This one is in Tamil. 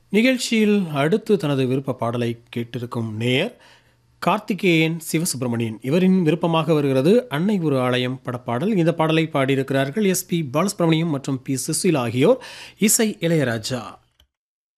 நிகழ்ச்சியில் அடுத்து தனது விருப்ப பாடலை கேட்டிருக்கும் நேயர் கார்த்திகேயன் சிவசுப்பிரமணியன். இவரின் விருப்பமாக வருகிறது அன்னை ஒரு ஆலயம் படப்பாடல். இந்த பாடலை பாடியிருக்கிறார்கள் எஸ்பி பாலசுப்ரமணியம் மற்றும் பி சுசீலா ஆகியோர். இசை இளையராஜா.